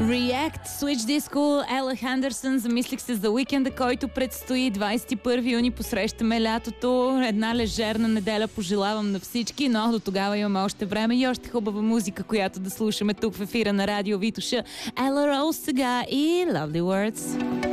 React, Switch Disco, Ела Хендерсън. Замислих се за уикенда, който предстои. 21 юни посрещаме лятото. Една лежерна неделя пожелавам на всички, но до тогава имаме още време и още хубава музика, която да слушаме тук в ефира на Радио Витоша. Ела Роуз сега и Lovely Words.